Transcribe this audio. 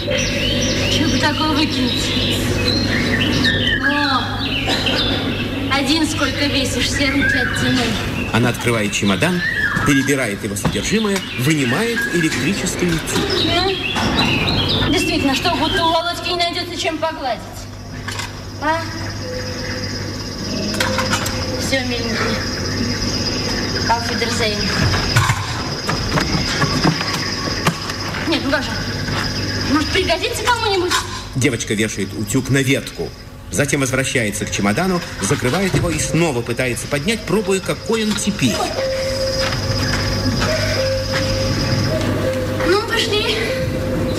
Чего бы такого выкинуть? О, один сколько весишь, все руки оттянул. Она открывает чемодан, перебирает его содержимое, вынимает электрический утюг. Действительно, что, будто у Володьки не найдется чем погладить? А? Все, миленький. Auf Wiedersehen. Нет, ну как же? Может, пригодится кому-нибудь? Девочка вешает утюг на ветку. Затем возвращается к чемодану, закрывает его и снова пытается поднять, пробуя, какой он теперь.